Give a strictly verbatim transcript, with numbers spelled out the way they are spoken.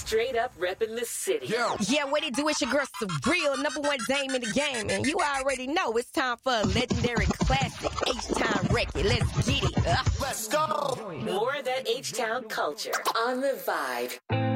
straight up repping the city. Yeah. Yeah, what it do? It's your girl, Surreal, number one dame in the game. And you already know it's time for a legendary classic H-Town record. Let's get it. Uh. Let's go. More of that H-Town culture on The Vibe.